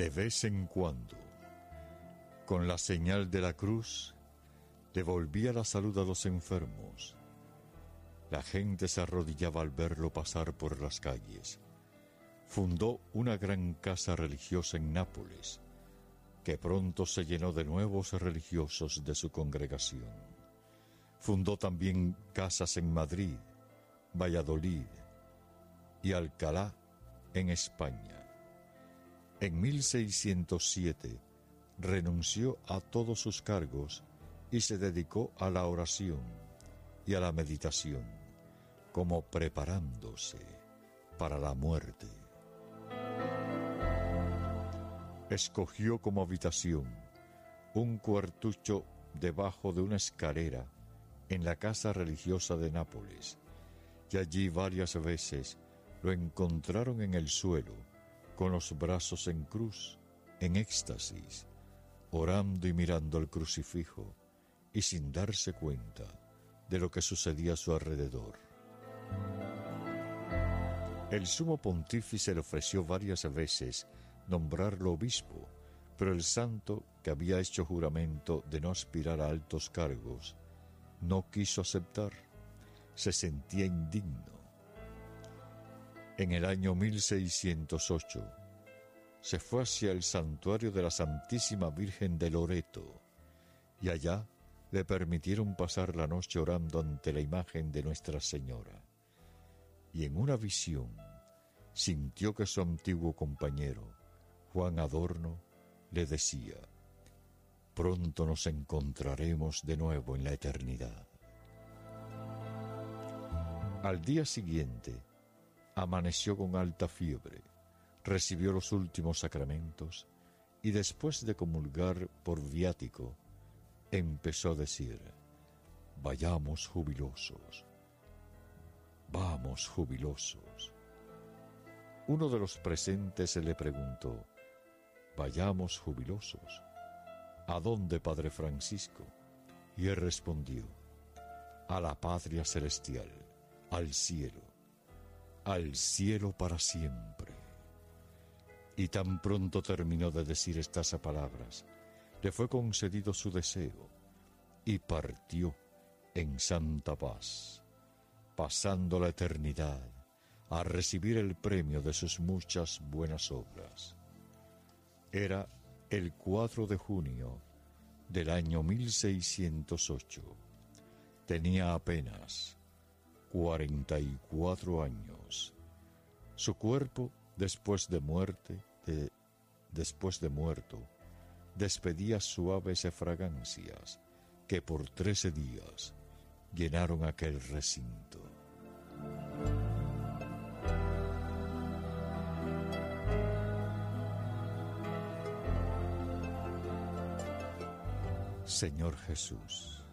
De vez en cuando, con la señal de la cruz, devolvía la salud a los enfermos. La gente se arrodillaba al verlo pasar por las calles. Fundó una gran casa religiosa en Nápoles, que pronto se llenó de nuevos religiosos de su congregación. Fundó también casas en Madrid, Valladolid y Alcalá, en España. En 1607 renunció a todos sus cargos y se dedicó a la oración y a la meditación, como preparándose para la muerte. Escogió como habitación un cuartucho debajo de una escalera en la casa religiosa de Nápoles, y allí varias veces lo encontraron en el suelo, con los brazos en cruz, en éxtasis, orando y mirando el crucifijo, y sin darse cuenta de lo que sucedía a su alrededor. El sumo pontífice le ofreció varias veces nombrarlo obispo, pero el santo, que había hecho juramento de no aspirar a altos cargos, no quiso aceptar. Se sentía indigno. En el año 1608 se fue hacia el santuario de la Santísima Virgen de Loreto, y allá le permitieron pasar la noche orando ante la imagen de Nuestra Señora. Y en una visión sintió que su antiguo compañero, Juan Adorno, le decía: pronto nos encontraremos de nuevo en la eternidad. Al día siguiente, amaneció con alta fiebre, recibió los últimos sacramentos y después de comulgar por viático, empezó a decir: vayamos jubilosos, vamos jubilosos. Uno de los presentes le preguntó: vayamos jubilosos, ¿a dónde, Padre Francisco? Y él respondió: a la patria celestial, al cielo para siempre. Y tan pronto terminó de decir estas palabras, le fue concedido su deseo, y partió en santa paz, pasando la eternidad a recibir el premio de sus muchas buenas obras. Era el 4 de junio del año 1608. Tenía apenas 44 años. Su cuerpo, después de muerto, despedía suaves fragancias que por 13 días llenaron aquel recinto. Señor Jesús,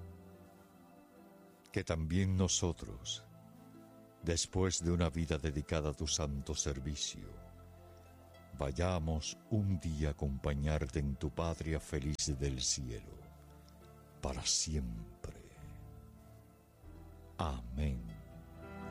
que también nosotros, después de una vida dedicada a tu santo servicio, vayamos un día a acompañarte en tu patria feliz del cielo, para siempre. Amén.